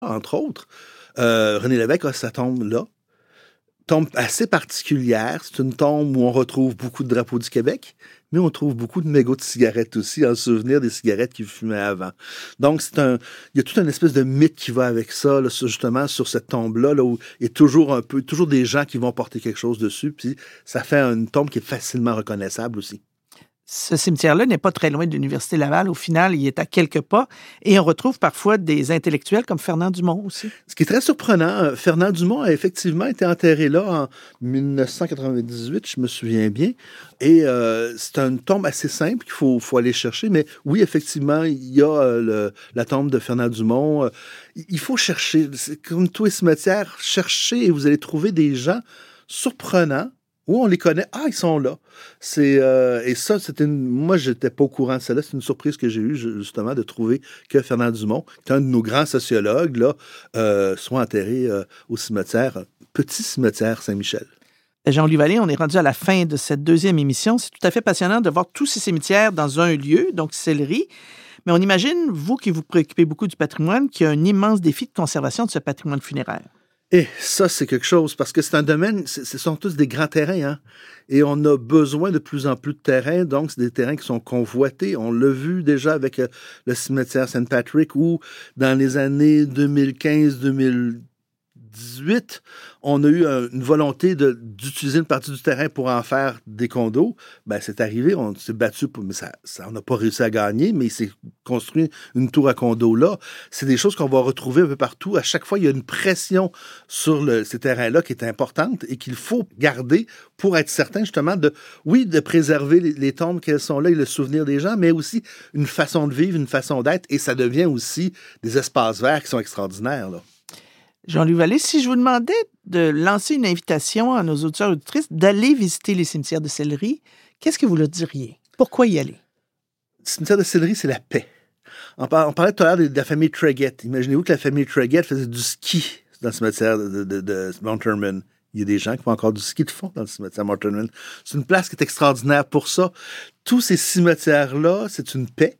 entre autres. René Lévesque a sa tombe là. Tombe assez particulière. C'est une tombe où on retrouve beaucoup de drapeaux du Québec, mais on trouve beaucoup de mégots de cigarettes aussi, en souvenir des cigarettes qu'il fumait avant. Donc, il y a toute une espèce de mythe qui va avec ça, là, justement, sur cette tombe-là, là, où il y a toujours des gens qui vont porter quelque chose dessus, puis ça fait une tombe qui est facilement reconnaissable aussi. Ce cimetière-là n'est pas très loin de l'Université Laval. Au final, il est à quelques pas. Et on retrouve parfois des intellectuels comme Fernand Dumont aussi. Ce qui est très surprenant, Fernand Dumont a effectivement été enterré là en 1998, je me souviens bien. Et c'est une tombe assez simple qu'il faut aller chercher. Mais oui, effectivement, il y a la tombe de Fernand Dumont. Il faut chercher. C'est comme tous les cimetières, chercher et vous allez trouver des gens surprenants. Où on les connaît, ils sont là. Et ça, moi, j'étais pas au courant de cela. C'est une surprise que j'ai eue, justement, de trouver que Fernand Dumont, qui est un de nos grands sociologues, là, soit enterré au petit cimetière Saint-Michel. Jean-Louis Vallée, on est rendu à la fin de cette deuxième émission. C'est tout à fait passionnant de voir tous ces cimetières dans un lieu, donc Sillery. Mais on imagine, vous qui vous préoccupez beaucoup du patrimoine, qu'il y a un immense défi de conservation de ce patrimoine funéraire. Et ça, c'est quelque chose, parce que c'est un domaine, ce sont tous des grands terrains, hein? Et on a besoin de plus en plus de terrains, donc c'est des terrains qui sont convoités. On l'a vu déjà avec le cimetière Saint-Patrick, où dans les années 2015-2018, on a eu une volonté d'utiliser une partie du terrain pour en faire des condos. C'est arrivé, on s'est battu, mais on n'a pas réussi à gagner, mais il s'est construit une tour à condos là. C'est des choses qu'on va retrouver un peu partout. À chaque fois, il y a une pression sur ces terrains-là qui est importante et qu'il faut garder pour être certain, justement, de préserver les tombes qu'elles sont là et le souvenir des gens, mais aussi une façon de vivre, une façon d'être, et ça devient aussi des espaces verts qui sont extraordinaires, là. Jean-Louis Vallée, si je vous demandais de lancer une invitation à nos auditeurs et auditrices d'aller visiter les cimetières de Sillery, qu'est-ce que vous leur diriez? Pourquoi y aller? Le cimetière de Sillery, c'est la paix. On parlait tout à l'heure de la famille Treggett. Imaginez-vous que la famille Treggett faisait du ski dans le cimetière de Mount Hermon. Il y a des gens qui font encore du ski de fond dans le cimetière Mount Hermon. C'est une place qui est extraordinaire pour ça. Tous ces cimetières-là, c'est une paix.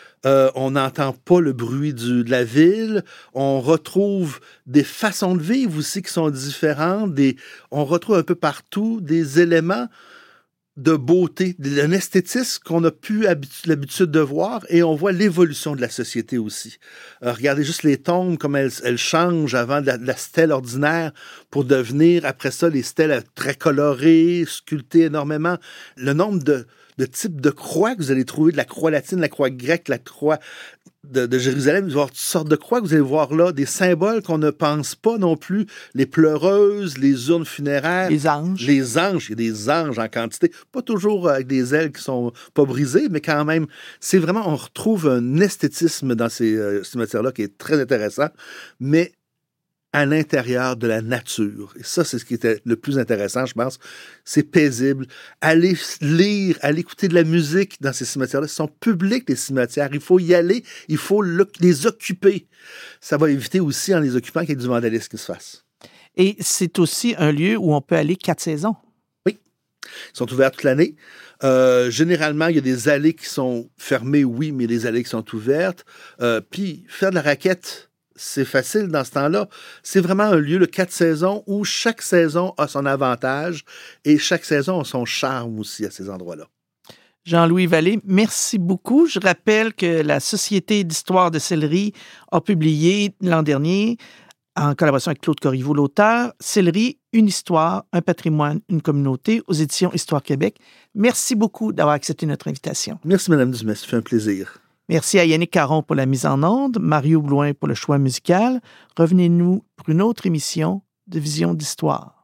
On n'entend pas le bruit de la ville. On retrouve des façons de vivre aussi qui sont différentes. On retrouve un peu partout des éléments de beauté, d'un esthétisme qu'on n'a plus l'habitude de voir, et on voit l'évolution de la société aussi. Regardez juste les tombes, comme elles changent avant de la stèle ordinaire pour devenir, après ça, les stèles très colorées, sculptées énormément. Le nombre de types de croix que vous allez trouver, de la croix latine, la croix grecque, la croix de Jérusalem, vous allez voir toutes sortes de croix que vous allez voir là, des symboles qu'on ne pense pas non plus, les pleureuses, les urnes funéraires. Les anges. Les anges, il y a des anges en quantité, pas toujours avec des ailes qui sont pas brisées, mais quand même, c'est vraiment, on retrouve un esthétisme dans ces cimetières-là qui est très intéressant, mais à l'intérieur de la nature. Et ça, c'est ce qui était le plus intéressant, je pense. C'est paisible. Allez lire, allez écouter de la musique dans ces cimetières-là. Ils sont publics, les cimetières. Il faut y aller. Il faut les occuper. Ça va éviter aussi, en les occupant, qu'il y ait du vandalisme qui se fasse. Et c'est aussi un lieu où on peut aller 4 saisons. Oui. Ils sont ouverts toute l'année. Généralement, il y a des allées qui sont fermées, oui, mais des allées qui sont ouvertes. Puis, faire de la raquette, c'est facile dans ce temps-là. C'est vraiment un lieu, le 4 saisons, où chaque saison a son avantage et chaque saison a son charme aussi à ces endroits-là. Jean-Louis Vallée, merci beaucoup. Je rappelle que la Société d'histoire de Sillery a publié l'an dernier, en collaboration avec Claude Corriveau, l'auteur, Sillery, une histoire, un patrimoine, une communauté, aux éditions Histoire Québec. Merci beaucoup d'avoir accepté notre invitation. Merci, Mme Dumais. Ça fait un plaisir. Merci à Yannick Caron pour la mise en onde, Mario Blouin pour le choix musical. Revenez-nous pour une autre émission de Vision d'Histoire.